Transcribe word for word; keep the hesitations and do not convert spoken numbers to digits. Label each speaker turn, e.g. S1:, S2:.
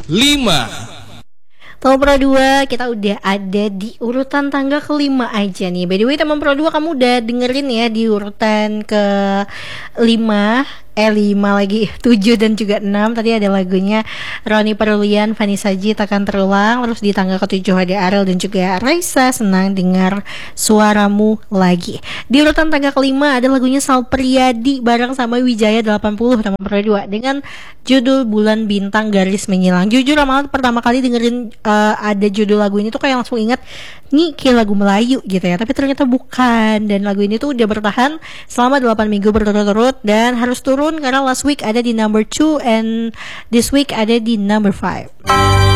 S1: lima.
S2: Teman Pro dua, kita udah ada di urutan tangga kelima aja nih. By the way, teman Pro dua, kamu udah dengerin ya di urutan ke lima, eh lima lagi, tujuh dan juga enam. Tadi ada lagunya Roni Perlian, Vanessa J, Takkan Terulang. Terus di tangga ketujuh ada Ariel dan juga Raisa, Senang Dengar Suaramu Lagi. Di urutan tangga kelima ada lagunya Sal Priadi bareng sama Wijaya delapan puluh, teman Pro dua, dengan judul Bulan Bintang Garis Menyilang. Jujur malah pertama kali dengerin uh, ada judul lagu ini tuh kayak langsung ingat nih kayak lagu Melayu gitu ya, tapi ternyata bukan. Dan lagu ini tuh udah bertahan selama delapan minggu berturut-turut dan harus turun karena last week ada di number two and this week ada di number five.